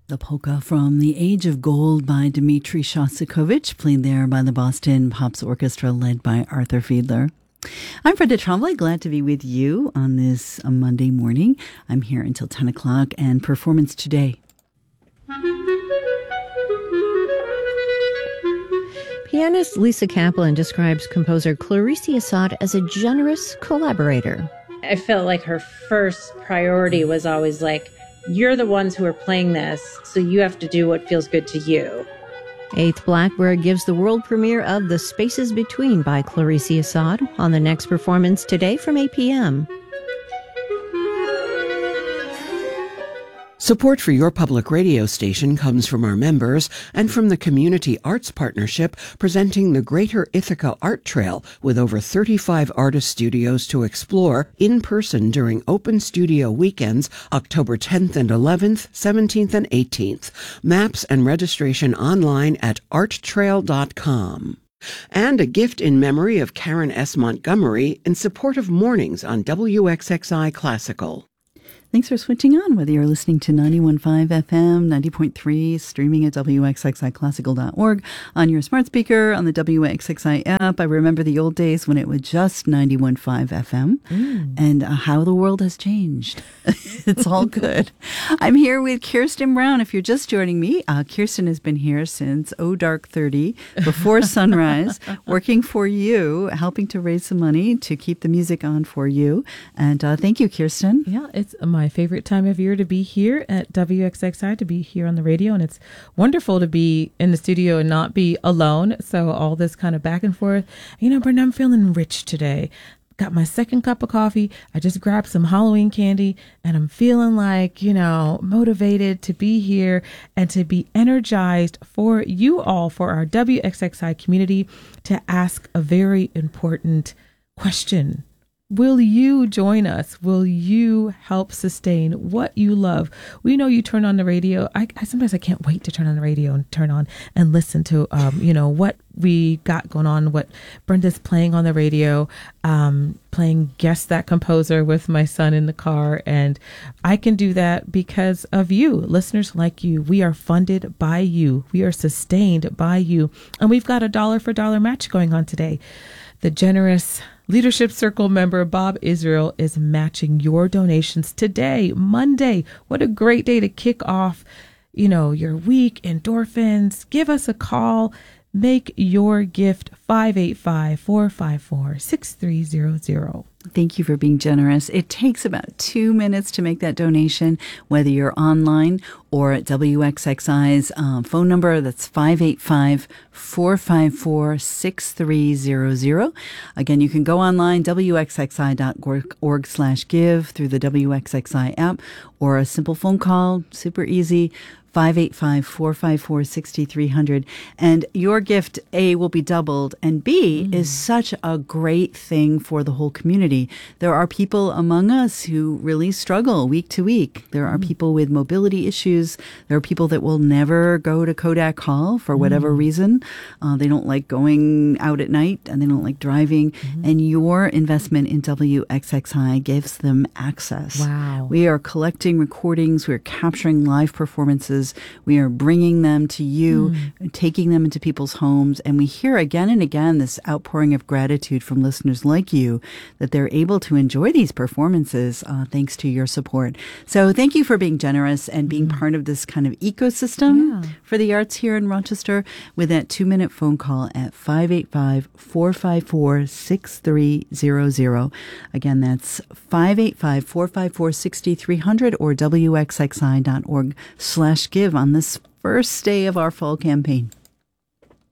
The polka from The Age of Gold by Dmitri Shostakovich, played there by the Boston Pops Orchestra led by Arthur Fiedler. I'm Brenda Trombley, glad to be with you on this Monday morning. I'm here until 10 o'clock and performance today. Pianist Lisa Kaplan describes composer Clarice Assad as a generous collaborator. I felt like her first priority was always like, you're the ones who are playing this, so you have to do what feels good to you. Eighth Blackbird gives the world premiere of The Spaces Between by Clarice Assad on the next performance today from 8 p.m. Support for your public radio station comes from our members and from the Community Arts Partnership presenting the Greater Ithaca Art Trail with over 35 artist studios to explore in person during open studio weekends, October 10th and 11th, 17th and 18th. Maps and registration online at arttrail.com. And a gift in memory of Karen S. Montgomery in support of Mornings on WXXI Classical. Thanks for switching on, whether you're listening to 91.5 FM, 90.3, streaming at WXXIClassical.org, on your smart speaker, on the WXXI app. I remember the old days when it was just 91.5 FM, and how the world has changed. It's all good. I'm here with Kirsten Brown. If you're just joining me, Kirsten has been here since dark 30, before sunrise, working for you, helping to raise some money to keep the music on for you. And thank you, Kirsten. Yeah, it's my favorite time of year to be here at WXXI, to be here on the radio. And it's wonderful to be in the studio and not be alone. So all this kind of back and forth. You know, Brenda, I'm feeling rich today. Got my second cup of coffee. I just grabbed some Halloween candy and I'm feeling like, you know, motivated to be here and to be energized for you all, for our WXXI community, to ask a very important question. Will you join us? Will you help sustain what you love? We know you turn on the radio. I sometimes I can't wait to turn on the radio and turn on and listen to, what we got going on, what Brenda's playing on the radio, playing Guess That Composer with my son in the car. And I can do that because of you, listeners like you. We are funded by you. We are sustained by you. And we've got a dollar for dollar match going on today. The generous Leadership Circle member Bob Israel is matching your donations today, Monday. What a great day to kick off, your week, endorphins. Give us a call. Make your gift 585-454-6300. Thank you for being generous. It takes about 2 minutes to make that donation, whether you're online or at WXXI's phone number. That's 585-454-6300. Again, you can go online, WXXI.org/give, through the WXXI app, or a simple phone call, super easy, 585-454-6300. And your gift, A, will be doubled, and B, is such a great thing for the whole community. There are people among us who really struggle week to week. There are people with mobility issues. There are people that will never go to Kodak Hall for whatever reason. They don't like going out at night, and they don't like driving. And your investment in WXXI gives them access. Wow. We are collecting recordings. We're capturing live performances. We are bringing them to you, taking them into people's homes. And we hear again and again this outpouring of gratitude from listeners like you that they're able to enjoy these performances thanks to your support. So thank you for being generous and being part of this kind of ecosystem for the arts here in Rochester with that 2-minute phone call at 585-454-6300. Again, that's 585-454-6300 or WXXI.org/give on this first day of our fall campaign.